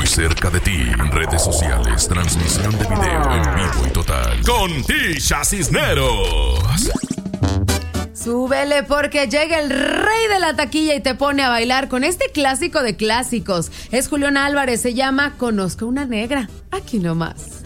muy cerca de ti. Redes sociales, transmisión de video en vivo y total. Con Tisha Cisneros. Súbele porque llega el rey de la taquilla y te pone a bailar con este clásico de clásicos. Es Julián Álvarez, se llama Conozco una negra. Aquí nomás.